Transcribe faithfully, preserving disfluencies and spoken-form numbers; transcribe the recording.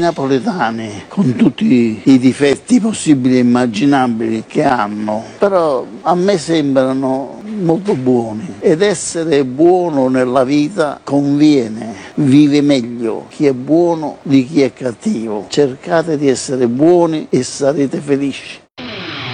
napoletani, con tutti i difetti possibili e immaginabili che hanno, però a me sembrano molto buoni, ed essere buono nella vita conviene, vive meglio chi è buono di chi è cattivo. Cercate di essere buoni e sarete felici.